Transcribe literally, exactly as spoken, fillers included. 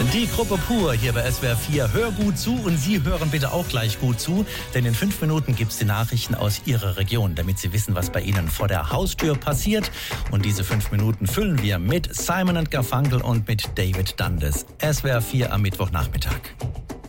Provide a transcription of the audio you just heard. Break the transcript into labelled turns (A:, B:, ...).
A: Die Gruppe Pur hier bei S W R vier. Hör gut zu und Sie hören bitte auch gleich gut zu, denn in fünf Minuten gibt es die Nachrichten aus Ihrer Region, damit Sie wissen, was bei Ihnen vor der Haustür passiert. Und diese fünf Minuten füllen wir mit Simon and Garfunkel und mit David Dundes. S W R vier am Mittwochnachmittag.